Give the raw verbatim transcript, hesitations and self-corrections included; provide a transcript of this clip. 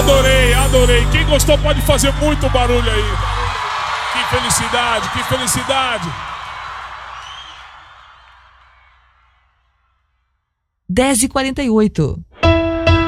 Adorei, adorei. Quem gostou pode fazer muito barulho aí. Que felicidade, que felicidade. dez e quarenta e oito.